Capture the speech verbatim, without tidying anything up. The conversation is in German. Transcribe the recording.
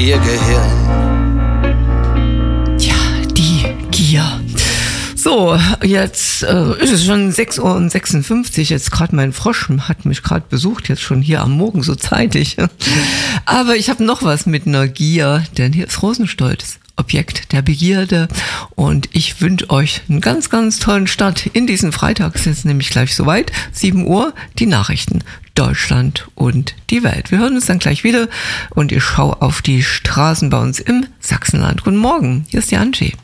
ihr Gehirn. Ja, die Gier. So, jetzt äh, ist es schon sechs Uhr sechsundfünfzig. Jetzt gerade mein Frosch hat mich gerade besucht, jetzt schon hier am Morgen so zeitig. Aber ich habe noch was mit einer Gier, denn hier ist Rosenstolz, Objekt der Begierde. Und ich wünsche euch einen ganz, ganz tollen Start in diesen Freitag. Es ist jetzt nämlich gleich soweit, sieben Uhr, die Nachrichten. Deutschland und die Welt. Wir hören uns dann gleich wieder und ich schaue auf die Straßen bei uns im Sachsenland. Guten Morgen, hier ist die Angie.